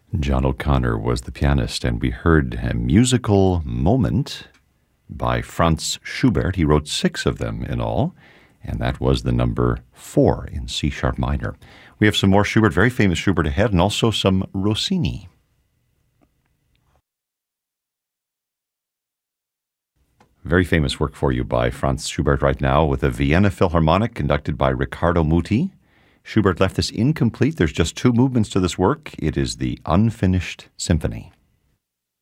John O'Connor was the pianist, and we heard a musical moment by Franz Schubert. He wrote 6 of them in all, and that was the number 4 in C-sharp minor. We have some more Schubert, very famous Schubert ahead, and also some Rossini. Very famous work for you by Franz Schubert right now with the Vienna Philharmonic conducted by Riccardo Muti. Schubert left this incomplete. There's just 2 movements to this work. It is the Unfinished Symphony.